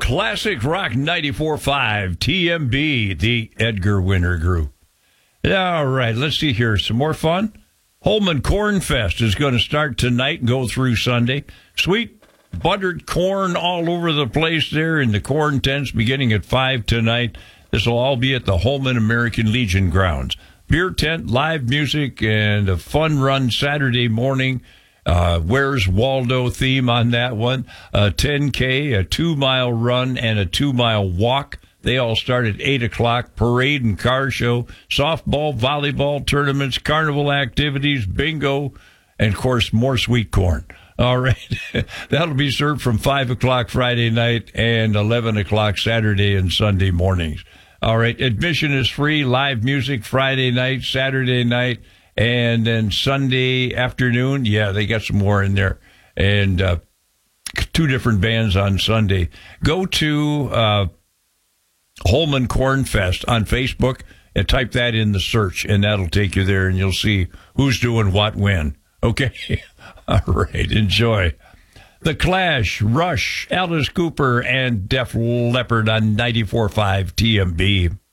Classic Rock 94.5 TMB, the Edgar Winter Group. All right, let's see here. Some more fun. Holman Corn Fest is going to start tonight and go through Sunday. Sweet buttered corn all over the place there in the corn tents beginning at 5 tonight. This will all be at the Holman American Legion grounds. Beer tent, live music, and a fun run Saturday morning. Where's Waldo theme on that one? A 10K, a 2-mile run, and a 2-mile walk. They all start at 8 o'clock. Parade and car show, softball, volleyball tournaments, carnival activities, bingo, and, of course, more sweet corn. All right. That'll be served from 5 o'clock Friday night and 11 o'clock Saturday and Sunday mornings. All right. Admission is free. Live music Friday night, Saturday night, and then Sunday afternoon. Yeah, they got some more in there. And 2 different bands on Sunday. Go to Holman Corn Fest on Facebook and type that in the search, and that'll take you there, and you'll see who's doing what when. Okay? All right. Enjoy. The Clash, Rush, Alice Cooper, and Def Leppard on 94.5 TMB.